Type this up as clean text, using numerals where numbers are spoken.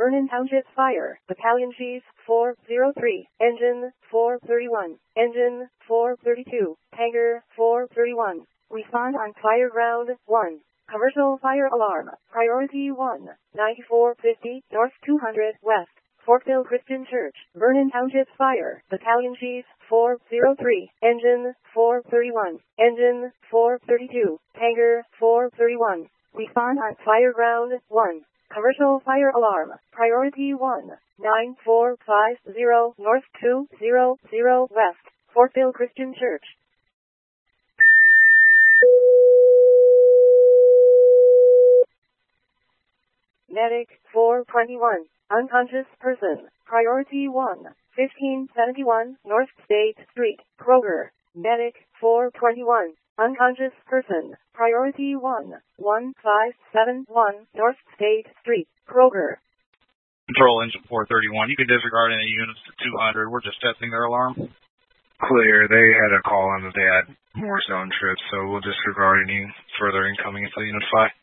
Vernon Township Fire, Battalion Chief 403, Engine 431, Engine 432, Tanker 431. Respond on fire ground 1. Commercial fire alarm. Priority 1. 9450 North 200 West. Fortville Christian Church. Vernon Township Fire. Battalion Chief 403. Engine 431. Engine 432. Tanker 431. Respond on fire ground 1. Commercial fire alarm. Priority 1. 9450 North 200 West. Fortville Christian Church. Medic 421. Unconscious person. Priority 1. 1571 North State Street, Kroger. Medic 421. Unconscious person. Priority 1. 1571 North State Street, Kroger. Control Engine 431. You can disregard any units to 200. We're just testing their alarm. Clear. They had a call on that they had more zone trips, so we'll disregard any further incoming until Unit 5.